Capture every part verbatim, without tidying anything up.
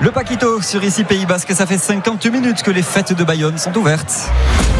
Le Paquito sur ici Pays Basque, ça fait cinquante minutes que les fêtes de Bayonne sont ouvertes.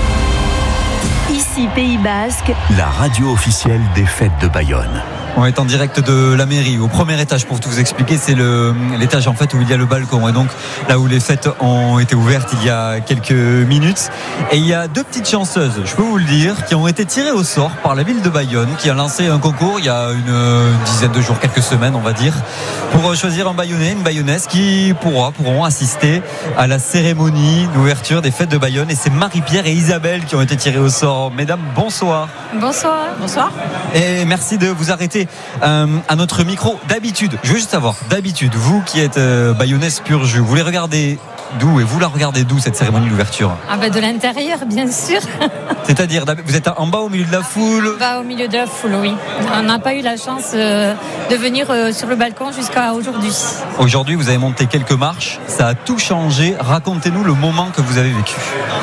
Ici Pays Basque, la radio officielle des fêtes de Bayonne. On est en direct de la mairie, au premier étage pour tout vous expliquer, c'est le, l'étage en fait où il y a le balcon et donc là où les fêtes ont été ouvertes il y a quelques minutes. Et il y a deux petites chanceuses, je peux vous le dire, qui ont été tirées au sort par la ville de Bayonne, qui a lancé un concours il y a une, une dizaine de jours, quelques semaines on va dire, pour choisir un Bayonnais, une Bayonnaise qui pourra, pourront assister à la cérémonie d'ouverture des fêtes de Bayonne. Et c'est Marie-Pierre et Isabelle qui ont été tirées au sort. Mesdames, bonsoir. Bonsoir. Bonsoir. Et merci de vous arrêter euh, à notre micro. D'habitude, je veux juste savoir, d'habitude, vous qui êtes euh, bayonnaise pur jus, vous les regardez d'où et vous la regardez d'où cette cérémonie d'ouverture? Ah bah de l'intérieur, bien sûr. C'est-à-dire, vous êtes en bas au milieu de la foule? Bah, au milieu de la foule, oui. On n'a pas eu la chance euh, de venir euh, sur le balcon jusqu'à aujourd'hui. Aujourd'hui, vous avez monté quelques marches, ça a tout changé. Racontez-nous le moment que vous avez vécu.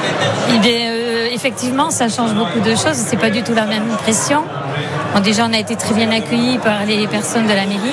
Eh bien, euh, effectivement, ça change beaucoup de choses. C'est pas du tout la même impression. Bon, déjà, on a été très bien accueillis par les personnes de la mairie.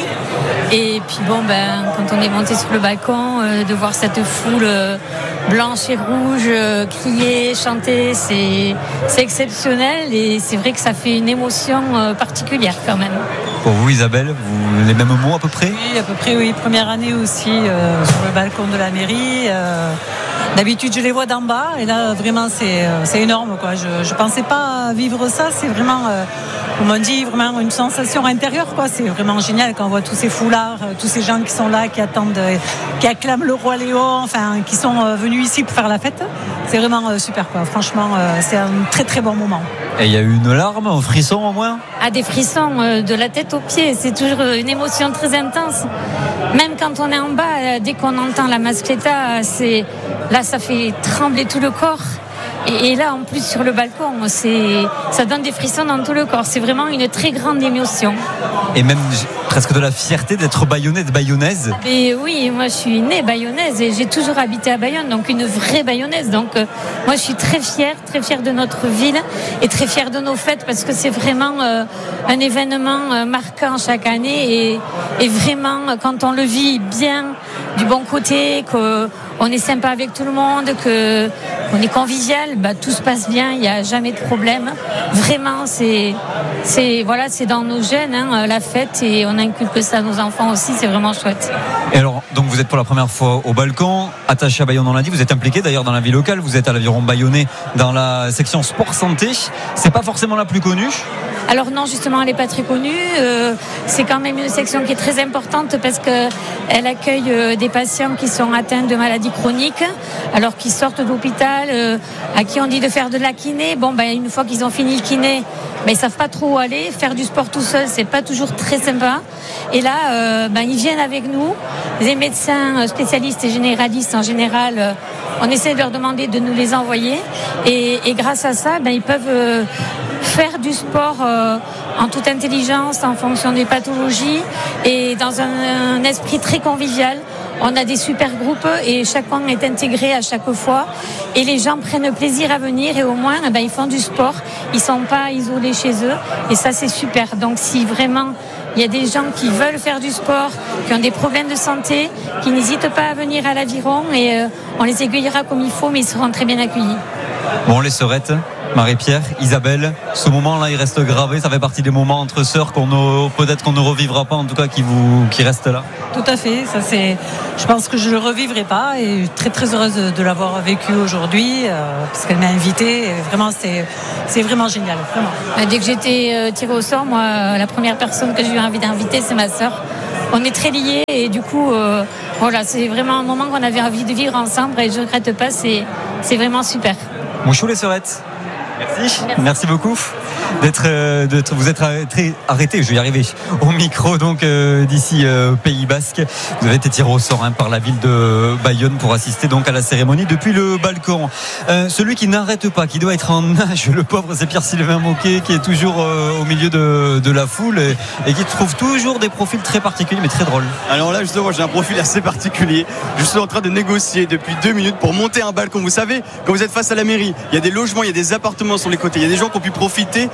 Et puis bon, ben, quand on est monté sur le balcon, euh, de voir cette foule euh, blanche et rouge euh, crier, chanter, c'est, c'est exceptionnel. Et c'est vrai que ça fait une émotion euh, particulière quand même. Pour vous, Isabelle, vous, les mêmes mots à peu près? Oui, à peu près, oui. Première année aussi euh, sur le balcon de la mairie. Euh, d'habitude, je les vois d'en bas. Et là, vraiment, c'est, euh, c'est énorme, quoi. Je ne pensais pas vivre ça. C'est vraiment... Euh, on m'a dit vraiment une sensation intérieure, quoi. C'est vraiment génial quand on voit tous ces foulards, tous ces gens qui sont là, qui attendent, qui acclament le roi Léon, enfin, qui sont venus ici pour faire la fête. C'est vraiment super, quoi. Franchement, c'est un très très bon moment. Et il y a eu une larme, un frisson au moins? Ah, des frissons euh, de la tête aux pieds. C'est toujours une émotion très intense. Même quand on est en bas, dès qu'on entend la mascletta, c'est là, ça fait trembler tout le corps. Et, et là, en plus, sur le balcon, c'est, ça donne des frissons dans tout le corps. C'est vraiment une très grande émotion. Et même presque de la fierté d'être bayonnaise, bayonnaise. Et oui, moi, je suis née bayonnaise et j'ai toujours habité à Bayonne, donc une vraie bayonnaise. Donc, euh, moi, je suis très fière, très fière de notre ville et très fière de nos fêtes parce que c'est vraiment euh, un événement euh, marquant chaque année. Et, et vraiment, quand on le vit bien, du bon côté, qu'on est sympa avec tout le monde, que, qu'on est convivial, bah, tout se passe bien, il n'y a jamais de problème. Vraiment, c'est, c'est, voilà, c'est dans nos gènes, hein, la fête, et on inculque ça à nos enfants aussi, c'est vraiment chouette. Et alors, donc vous êtes pour la première fois au balcon, attaché à Bayonne, on l'a dit, vous êtes impliqué d'ailleurs dans la vie locale, vous êtes à l'Aviron Bayonnais dans la section sport santé, c'est pas forcément la plus connue? Alors non, justement, elle n'est pas très connue. Euh, c'est quand même une section qui est très importante parce qu'elle accueille euh, des patients qui sont atteints de maladies chroniques, alors qu'ils sortent d'hôpital, euh, à qui on dit de faire de la kiné. Bon, ben, une fois qu'ils ont fini le kiné, ben, ils ne savent pas trop où aller. Faire du sport tout seul, c'est pas toujours très sympa. Et là, euh, ben, ils viennent avec nous. Les médecins spécialistes et généralistes, en général, euh, on essaie de leur demander de nous les envoyer. Et, et grâce à ça, ben, ils peuvent... Euh, faire du sport euh, en toute intelligence, en fonction des pathologies et dans un, un esprit très convivial. On a des super groupes et chacun est intégré à chaque fois et les gens prennent plaisir à venir et au moins eh ben, ils font du sport, ils ne sont pas isolés chez eux et ça c'est super. Donc si vraiment il y a des gens qui veulent faire du sport, qui ont des problèmes de santé, qui n'hésitent pas à venir à l'Aviron et euh, on les aiguillera comme il faut mais ils seront très bien accueillis. Bon, les sœurettes, Marie-Pierre, Isabelle, ce moment-là, il reste gravé. Ça fait partie des moments entre sœurs qu'on ne, peut-être qu'on ne revivra pas, en tout cas, qui vous, qui restent là. Tout à fait. Ça, c'est, je pense que je le revivrai pas et très très heureuse de, de l'avoir vécu aujourd'hui euh, parce qu'elle m'a invitée. Et vraiment, c'est, c'est vraiment génial. Vraiment. Dès que j'étais euh, tirée au sort, moi, la première personne que j'ai eu envie d'inviter, c'est ma sœur. On est très liés et du coup, euh, voilà, c'est vraiment un moment qu'on avait envie de vivre ensemble et je ne regrette pas. C'est, c'est vraiment super. Bonjour les sœurettes. Merci. Merci. Merci beaucoup d'être, euh, d'être vous êtes très arrêtés, je vais y arriver, au micro donc euh, d'ici euh, Pays Basque. Vous avez été tiré au sort hein, par la ville de Bayonne pour assister donc à la cérémonie depuis le balcon. Euh, celui qui n'arrête pas, qui doit être en nage, le pauvre, c'est Pierre-Sylvain Moquet qui est toujours euh, au milieu de, de la foule et, et qui trouve toujours des profils très particuliers mais très drôles. Alors là justement, j'ai un profil assez particulier. Je suis en train de négocier depuis deux minutes pour monter un balcon. Vous savez, quand vous êtes face à la mairie, il y a des logements, il y a des appartements sur les côtés, il y a des gens qui ont pu profiter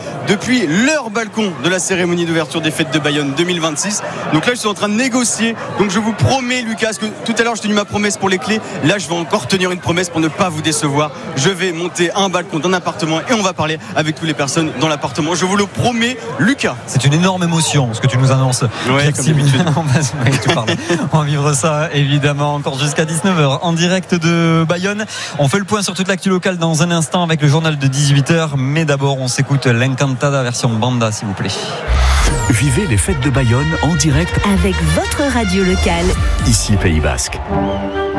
depuis leur balcon de la cérémonie d'ouverture des fêtes de Bayonne deux mille vingt-six. Donc là je suis en train de négocier, donc je vous promets Lucas, parce que tout à l'heure je tenu ma promesse pour les clés, là je vais encore tenir une promesse pour ne pas vous décevoir. Je vais monter un balcon d'un appartement et on va parler avec toutes les personnes dans l'appartement, je vous le promets Lucas. C'est une énorme émotion ce que tu nous annonces. Ouais, comme d'habitude. on, va, ouais, tu parles. On va vivre ça évidemment encore jusqu'à dix-neuf heures en direct de Bayonne. On fait le point sur toute l'actu locale dans un instant avec le journal de dix-huit heures, mais d'abord on s'écoute l'Encantada version banda s'il vous plaît. Vivez les fêtes de Bayonne en direct avec votre radio locale. Ici Pays Basque.